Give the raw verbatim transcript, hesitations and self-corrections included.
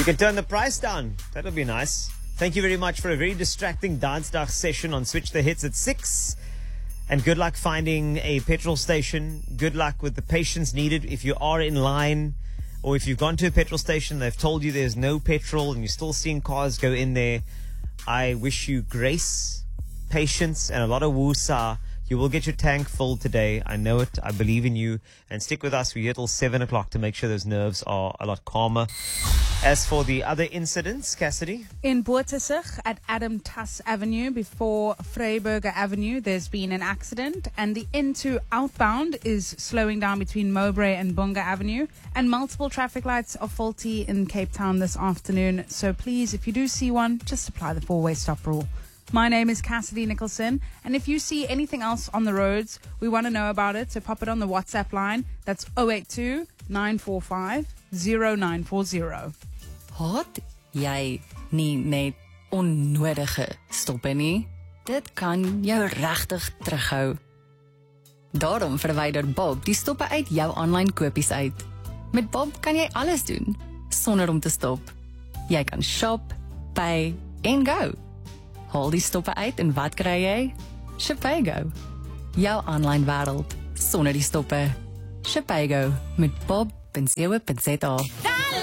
can turn the price down. That'll be nice. Thank you very much for a very distracting Dance Dag session on Switch the Hits at six. And good luck finding a petrol station. Good luck with the patience needed if you are in line, or if you've gone to a petrol station, they've told you there's no petrol and you're still seeing cars go in there. I wish you grace, patience, and a lot of woosah. You will get your tank full today. I know it. I believe in you. And stick with us. We're here till seven o'clock to make sure those nerves are a lot calmer. As for the other incidents, Cassidy? In Boortesig at Adam Tuss Avenue before Vryburger Avenue, there's been an accident, and the into outbound is slowing down between Mowbray and Bunga Avenue, and multiple traffic lights are faulty in Cape Town this afternoon. So please, if you do see one, just apply the four-way stop rule. My name is Cassidy Nicholson, and if you see anything else on the roads, we want to know about it, so pop it on the WhatsApp line. That's zero eight two, nine four five, zero nine four zero. Haat jy nie net onnodige stoppe nie? Dit kan jou regtig terughou. Daarom verwyder Bob die stoppe uit jou aanlyn kopies uit. Met Bob kan jy alles doen sonder om te stop. Jy kan shop, pay en go. Haal die stoppe uit en wat kry jy? Shipago. Jou aanlyn wêreld sonder die stoppe. Shipago met bob punt co punt za.